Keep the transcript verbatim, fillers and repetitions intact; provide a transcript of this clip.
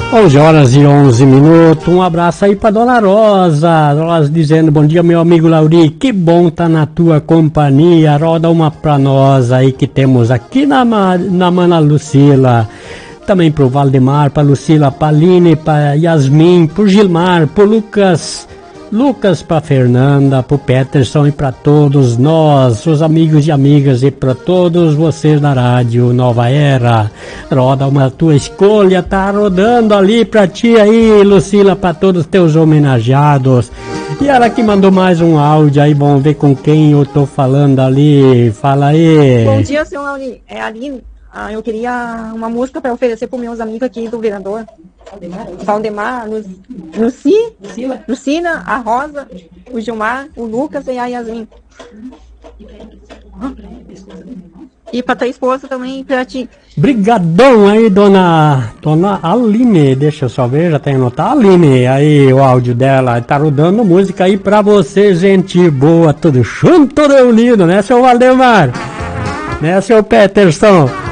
onze horas e onze minutos, um abraço aí pra Dona Rosa, Rosa dizendo, bom dia meu amigo Lauri, que bom tá na tua companhia, roda uma pra nós aí que temos aqui na, na Mana Lucila, também pro Valdemar, pra Lucila, pra Aline, pra Yasmin, pro Gilmar, pro Lucas, Lucas pra Fernanda, pro Peterson e pra todos nós, os amigos e amigas e pra todos vocês da Rádio Nova Era. Roda uma tua escolha, tá rodando ali pra ti aí, Lucila, pra todos os teus homenageados. E ela que mandou mais um áudio aí, vamos ver com quem eu tô falando ali. Fala aí. Bom dia, senhor Lauri. É a Aline. Ah, eu queria uma música para oferecer para meus amigos aqui do vereador. Valdemar, Luci, Lucina, a Rosa, o Gilmar, o Lucas e a Yasmin. E para tua esposa também, para ti. Brigadão aí, dona, dona Aline. Deixa eu só ver, já tem anotado. Aline, aí o áudio dela. Tá rodando música aí pra você, gente boa. Tudo junto, tudo unido, né, seu Valdemar? Né, seu Peterson?